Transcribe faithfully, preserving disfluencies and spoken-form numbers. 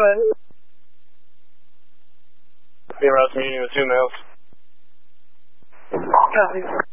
ahead. Being Rouse Community with two males. Copy.